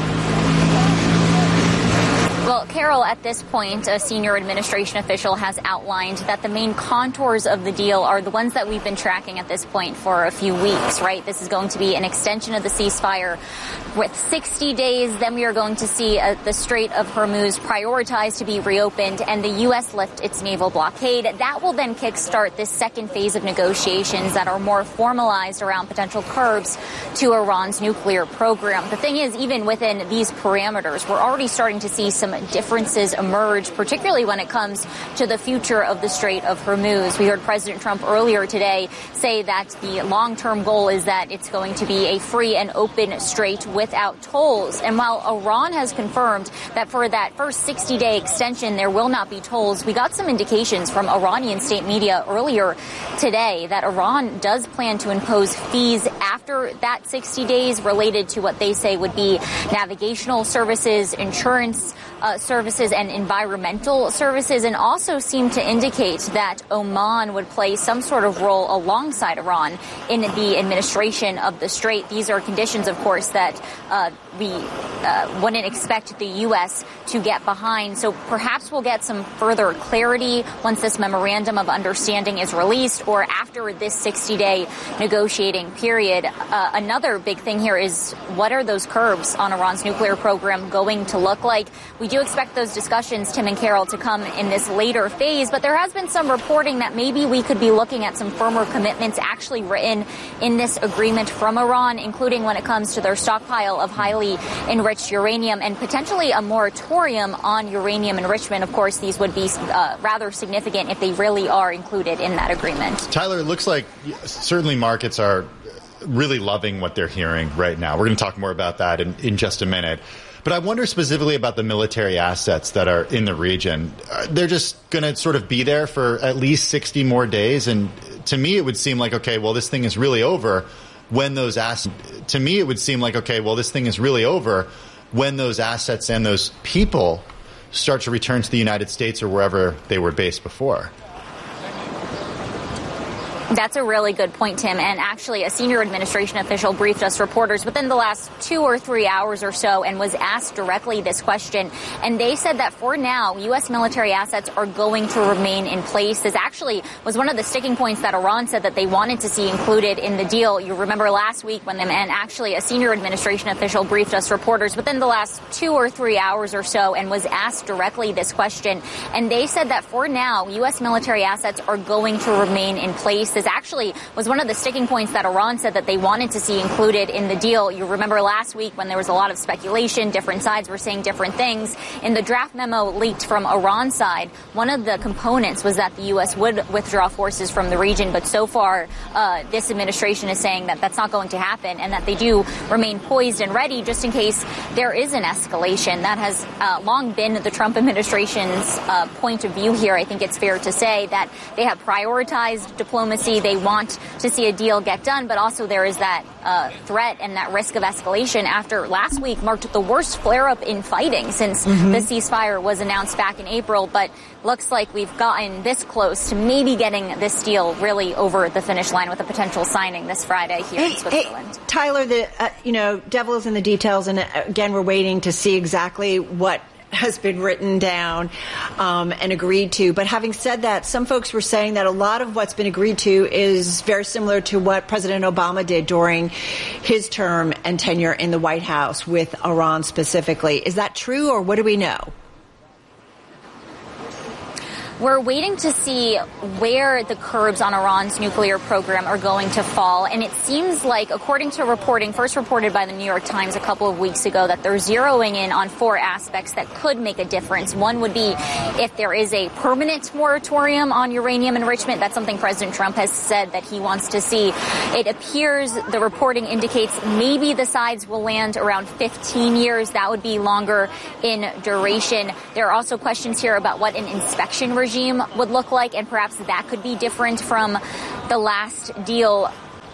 Well, Carol, at this point, a senior administration official has outlined that the main contours of the deal are the ones that we've been tracking at this point for a few weeks, right? This is going to be an extension of the ceasefire with sixty days. Then we are going to see uh, the Strait of Hormuz prioritized to be reopened and the U S lift its naval blockade. That will then kickstart this second phase of negotiations that are more formalized around potential curbs to Iran's nuclear program. The thing is, even within these parameters, we're already starting to see some differences emerge, particularly when it comes to the future of the Strait of Hormuz. We heard President Trump earlier today say that the long-term goal is that it's going to be a free and open strait without tolls. And while Iran has confirmed that for that first sixty-day extension there will not be tolls, we got some indications from Iranian state media earlier today that Iran does plan to impose fees after that sixty days related to what they say would be navigational services, insurance Uh, services and environmental services, and also seem to indicate that Oman would play some sort of role alongside Iran in the administration of the strait. These are conditions, of course, that uh, we uh, wouldn't expect the U S to get behind. So perhaps we'll get some further clarity once this memorandum of understanding is released or after this sixty-day negotiating period. Uh, another big thing here is, what are those curbs on Iran's nuclear program going to look like? We do expect those discussions, Tim and Carol, to come in this later phase, but there has been some reporting that maybe we could be looking at some firmer commitments actually written in this agreement from Iran, including when it comes to their stockpile of highly enriched uranium and potentially a moratorium on uranium enrichment. Of course, these would be uh, rather significant if they really are included in that agreement. Tyler, it looks like certainly markets are really loving what they're hearing right now. We're going to talk more about that in, in just a minute. But I wonder specifically about the military assets that are in the region. They're just going to sort of be there for at least sixty more days. And to me, it would seem like, okay, well, this thing is really over when those assets, to me, it would seem like, okay, well, this thing is really over when those assets and those people start to return to the United States or wherever they were based before. That's a really good point, Tim. And actually, a senior administration official briefed us reporters within the last two or three hours or so and was asked directly this question. And they said that for now, U S military assets are going to remain in place. This actually was one of the sticking points that Iran said that they wanted to see included in the deal. You remember last week when them, and actually a senior administration official briefed us reporters within the last two or three hours or so and was asked directly this question. And they said that for now, U S military assets are going to remain in place. This actually was one of the sticking points that Iran said that they wanted to see included in the deal. You remember last week when there was a lot of speculation, different sides were saying different things. In the draft memo leaked from Iran's side, one of the components was that the U S would withdraw forces from the region. But so far, uh, this administration is saying that that's not going to happen and that they do remain poised and ready just in case there is an escalation. That has uh, long been the Trump administration's uh, point of view here. I think it's fair to say that they have prioritized diplomacy. They want to see a deal get done, but also there is that uh, threat and that risk of escalation after last week marked the worst flare-up in fighting since mm-hmm. the ceasefire was announced back in April. But looks like we've gotten this close to maybe getting this deal really over the finish line with a potential signing this Friday here hey, in Switzerland. Hey, Tyler, the uh, you know, devil is in the details, and uh, again, we're waiting to see exactly what has been written down um, and agreed to. But having said that, some folks were saying that a lot of what's been agreed to is very similar to what President Obama did during his term and tenure in the White House with Iran specifically. Is that true, or what do we know? We're waiting to see where the curbs on Iran's nuclear program are going to fall. And it seems like, according to reporting first reported by the New York Times a couple of weeks ago, that they're zeroing in on four aspects that could make a difference. One would be if there is a permanent moratorium on uranium enrichment. That's something President Trump has said that he wants to see. It appears the reporting indicates maybe the sides will land around fifteen years. That would be longer in duration. There are also questions here about what an inspection regime would look like, and perhaps that could be different from the last deal.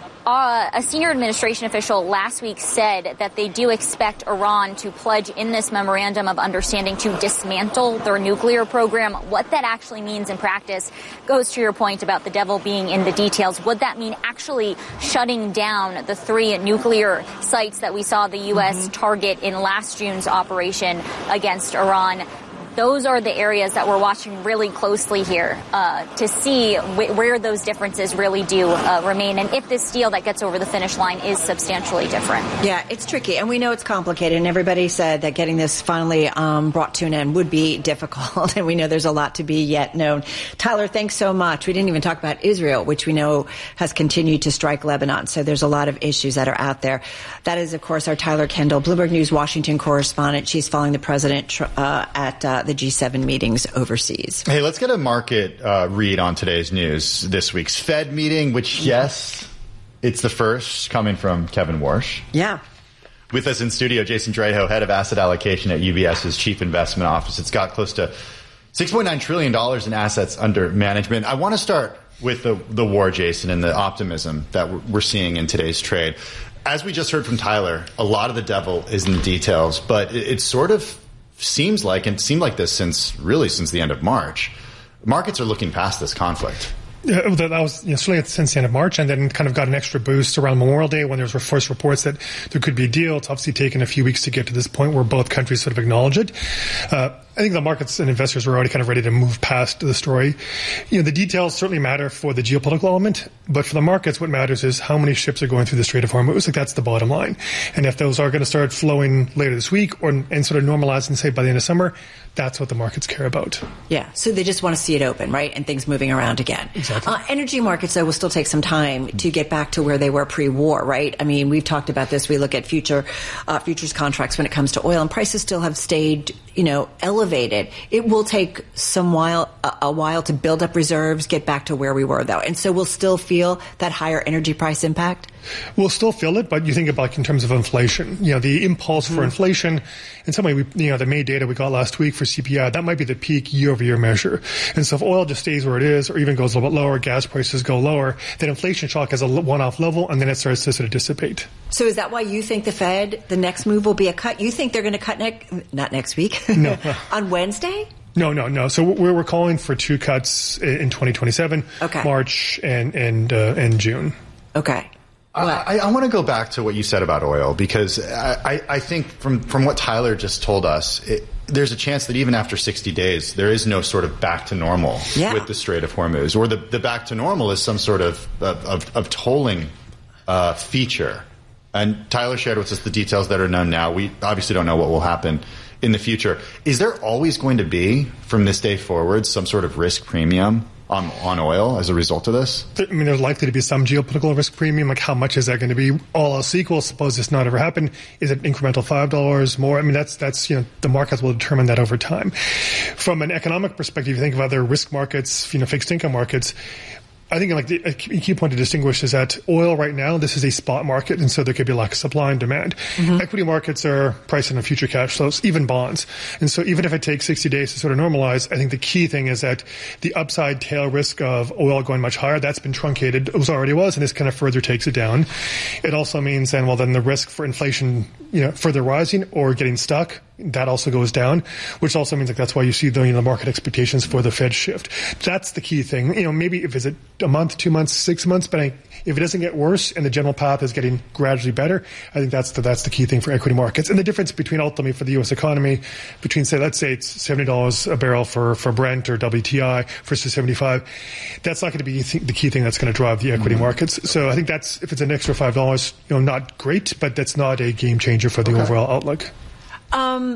Uh, a senior administration official last week said that they do expect Iran to pledge in this memorandum of understanding to dismantle their nuclear program. What that actually means in practice goes to your point about the devil being in the details. Would that mean actually shutting down the three nuclear sites that we saw the U S Mm-hmm. target in last June's operation against Iran? Those are the areas that we're watching really closely here uh, to see wh- where those differences really do uh, remain, and if this deal that gets over the finish line is substantially different. Yeah, it's tricky, and we know it's complicated, and everybody said that getting this finally um, brought to an end would be difficult, and we know there's a lot to be yet known. Tyler, thanks so much. We didn't even talk about Israel, which we know has continued to strike Lebanon, so there's a lot of issues that are out there. That is, of course, our Tyler Kendall, Bloomberg News Washington correspondent. She's following the president uh, at uh, the G seven meetings overseas. Hey, let's get a market uh, read on today's news. This week's Fed meeting, which, yes, it's the first coming from Kevin Warsh. Yeah. With us in studio, Jason Draho, head of asset allocation at U B S's chief investment office. It's got close to six point nine trillion dollars in assets under management. I want to start with the, the war, Jason, and the optimism that we're seeing in today's trade. As we just heard from Tyler, a lot of the devil is in the details, but it, it's sort of seems like, and seemed like this since really since the end of March, markets are looking past this conflict. Yeah, that was you know, certainly since the end of March, and then kind of got an extra boost around Memorial Day when there was first reports that there could be a deal. It's obviously taken a few weeks to get to this point where both countries sort of acknowledge it. Uh, I think the markets and investors were already kind of ready to move past the story. You know, the details certainly matter for the geopolitical element, but for the markets, what matters is how many ships are going through the Strait of Hormuz. Like, that's the bottom line. And if those are going to start flowing later this week or and sort of normalizing, say, by the end of summer, that's what the markets care about. Yeah, so they just want to see it open, right, and things moving around again. Exactly. Uh, energy markets, though, will still take some time to get back to where they were pre-war, right? I mean, we've talked about this. We look at future uh, futures contracts when it comes to oil, and prices still have stayed, you know, elevated. It will take some while, a, a while to build up reserves, get back to where we were, though, and so we'll still feel that higher energy price impact. We'll still feel it, but you think about in terms of inflation. You know, the impulse mm-hmm. for inflation, in some way, we, you know, the May data we got last week for C P I, that might be the peak year-over-year measure. And so if oil just stays where it is or even goes a little bit lower, gas prices go lower, then inflation shock has a one-off level, and then it starts to sort of dissipate. So is that why you think the Fed, the next move will be a cut? You think they're going to cut next, not next week, no. on Wednesday? No, no, no. So we're, we're calling for two cuts in twenty twenty-seven, okay. March and, and, uh, and June. Okay. I, I want to go back to what you said about oil, because I, I, I think from, from what Tyler just told us, it, there's a chance that even after sixty days, there is no sort of back to normal yeah. with the Strait of Hormuz, or the, the back to normal is some sort of, of, of, of tolling uh, feature. And Tyler shared with us the details that are known now. We obviously don't know what will happen in the future. Is there always going to be, from this day forward, some sort of risk premium on on oil as a result of this? I mean, there's likely to be some geopolitical risk premium. Like, how much is that going to be? All else equal, suppose this not ever happen, is it incremental five dollars more? I mean, that's, that's, you know, the markets will determine that over time. From an economic perspective, you think of other risk markets, you know, fixed income markets, I think like the, a key point to distinguish is that oil right now, this is a spot market, and so there could be lack of supply and demand. Mm-hmm. Equity markets are pricing on future cash flows, even bonds. And so even if it takes sixty days to sort of normalize, I think the key thing is that the upside tail risk of oil going much higher, that's been truncated. It was already was, and this kind of further takes it down. It also means then, well, then the risk for inflation, you know, further rising or getting stuck, that also goes down, which also means like that's why you see the, you know, market expectations for the Fed shift. That's the key thing. You know, maybe if it's a, a month, two months, six months, but I, if it doesn't get worse and the general path is getting gradually better, I think that's the, that's the key thing for equity markets. And the difference between ultimately for the U S economy between, say, let's say it's seventy dollars a barrel for, for Brent or W T I versus seventy-five, that's not going to be the key thing that's going to drive the equity mm-hmm. markets. So I think that's, if it's an extra five dollars, you know, not great, but that's not a game changer for the okay. overall outlook. Um,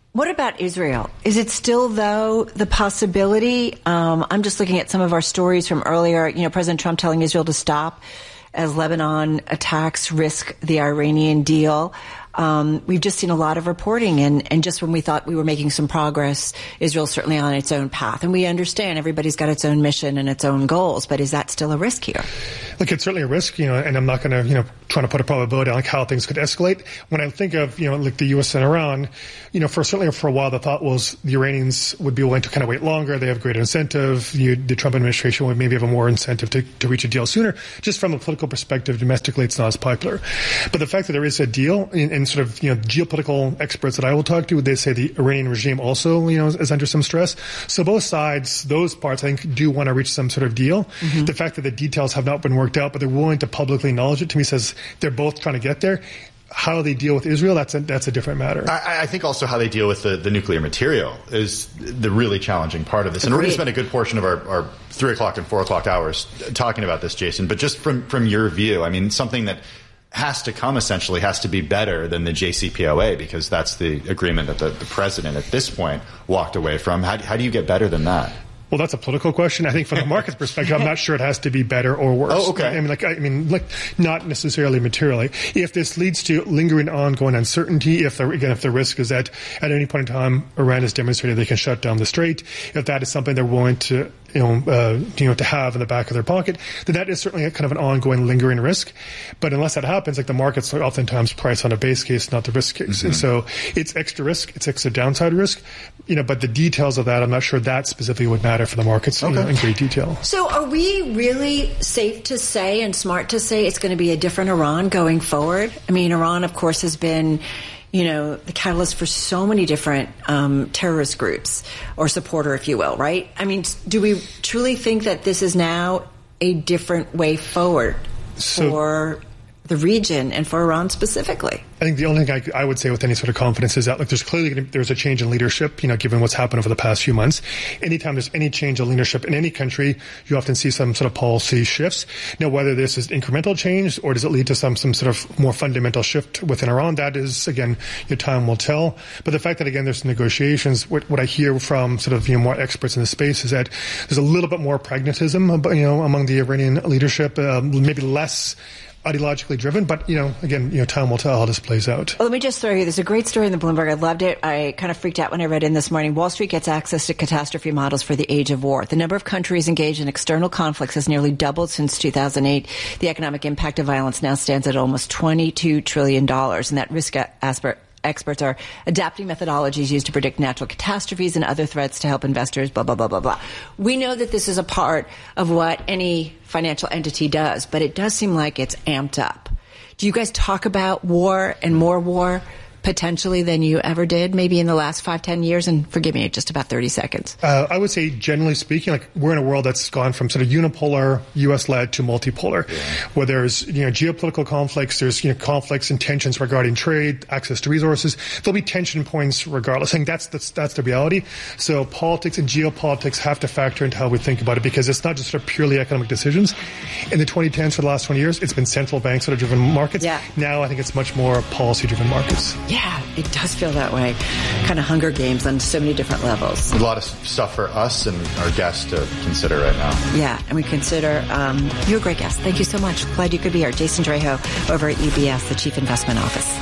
What about Israel? Is it still, though, the possibility? Um, I'm just looking at some of our stories from earlier. You know, President Trump telling Israel to stop as Lebanon attacks risk the Iranian deal. Um, we've just seen a lot of reporting, and, and just when we thought we were making some progress, Israel's certainly on its own path. And we understand everybody's got its own mission and its own goals, but is that still a risk here? Look, it's certainly a risk, you know, and I'm not going to, you know, trying to put a probability on like how things could escalate. When I think of, you know, like the U S and Iran, you know, for certainly for a while, the thought was the Iranians would be willing to kind of wait longer. They have greater incentive. You, the Trump administration would maybe have a more incentive to, to reach a deal sooner. Just from a political perspective, domestically, it's not as popular. But the fact that there is a deal, and, and sort of, you know, geopolitical experts that I will talk to, they say the Iranian regime also, you know, is under some stress. So both sides, those parts, I think, do want to reach some sort of deal. Mm-hmm. The fact that the details have not been worked out, but they're willing to publicly acknowledge it, to me says they're both trying to get there. How they deal with Israel, that's a, that's a different matter. I, I think also how they deal with the, the nuclear material is the really challenging part of this. And Agreed. We're going to spend a good portion of our, our three o'clock and four o'clock hours talking about this, Jason. But just from, from your view, I mean, something that has to come essentially has to be better than the J C P O A, because that's the agreement that the, the president at this point walked away from. How, how do you get better than that? Well, that's a political question. I think from the market's perspective, I'm not sure it has to be better or worse. Oh, okay. I mean, like, I mean, like, not necessarily materially. If this leads to lingering ongoing uncertainty, if the, again, if the risk is that at any point in time, Iran has demonstrated they can shut down the strait, if that is something they're willing to, you know, uh, you know, to have in the back of their pocket, then that is certainly a kind of an ongoing lingering risk. But unless that happens, like the markets oftentimes price on a base case, not the risk case. Mm-hmm. And so it's extra risk, it's extra downside risk, you know, but the details of that, I'm not sure that specifically would matter for the markets, okay, you know, in great detail. So are we really safe to say and smart to say it's going to be a different Iran going forward? I mean, Iran, of course, has been, you know, the catalyst for so many different um, terrorist groups, or supporter, if you will, right? I mean, do we truly think that this is now a different way forward so, for the region and for Iran specifically? I think the only thing I, I would say with any sort of confidence is that, like, there's clearly gonna, there's a change in leadership, you know, given what's happened over the past few months. Anytime there's any change in leadership in any country, you often see some sort of policy shifts. Now, whether this is incremental change or does it lead to some, some sort of more fundamental shift within Iran, that is, again, your time will tell. But the fact that, again, there's negotiations, what, what I hear from sort of, you know, more experts in the space is that there's a little bit more pragmatism, you know, among the Iranian leadership, uh, maybe less ideologically driven, but, you know, again, you know, time will tell how this plays out. Well, let me just throw you, there's a great story in the Bloomberg. I loved it. I kind of freaked out when I read it in this morning. Wall Street gets access to catastrophe models for the age of war. The number of countries engaged in external conflicts has nearly doubled since two thousand eight. The economic impact of violence now stands at almost twenty-two trillion dollars, and that risk aspect experts are adapting methodologies used to predict natural catastrophes and other threats to help investors, blah, blah, blah, blah, blah. We know that this is a part of what any financial entity does, but it does seem like it's amped up. Do you guys talk about war and more war potentially than you ever did, maybe in the last five, ten years? And forgive me, just about thirty seconds. Uh, I would say, generally speaking, like, we're in a world that's gone from sort of unipolar, U S-led to multipolar, yeah. where there's, you know, geopolitical conflicts, there's, you know, conflicts and tensions regarding trade, access to resources. There'll be tension points regardless. I think that's, that's, that's the reality. So politics and geopolitics have to factor into how we think about it, because it's not just sort of purely economic decisions. In the twenty tens, for the last twenty years, it's been central banks that have driven markets. Yeah. Now I think it's much more policy-driven markets. Yeah, it does feel that way. Kind of Hunger Games on so many different levels. A lot of stuff for us and our guests to consider right now. Yeah, and we consider, um, you're a great guest. Thank you so much. Glad you could be here. Jason Draho over at U B S, the Chief Investment Office.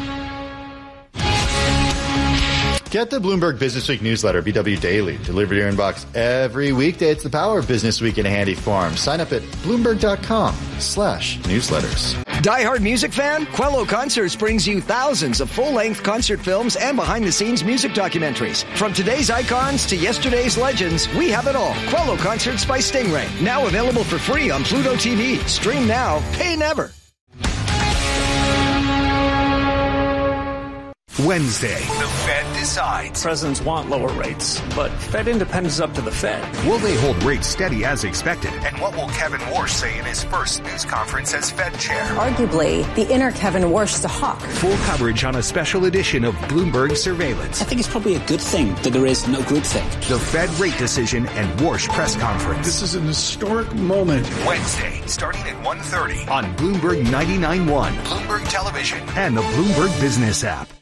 Get the Bloomberg Business Week newsletter, B W Daily, delivered to your inbox every weekday. It's the power of Business Week in a handy form. Sign up at Bloomberg.com slash newsletters. Die-hard music fan? Quello Concerts brings you thousands of full-length concert films and behind-the-scenes music documentaries. From today's icons to yesterday's legends, we have it all. Quello Concerts by Stingray. Now available for free on Pluto T V. Stream now, pay never. Wednesday, the Fed decides. Presidents want lower rates, but Fed independence is up to the Fed. Will they hold rates steady as expected? And what will Kevin Warsh say in his first news conference as Fed chair? Arguably, the inner Kevin Warsh is a hawk. Full coverage on a special edition of Bloomberg Surveillance. I think it's probably a good thing that there is no groupthink. The Fed rate decision and Warsh press conference. This is an historic moment. Wednesday, starting at one thirty on Bloomberg ninety-nine point one, Bloomberg Television, and the Bloomberg Business app.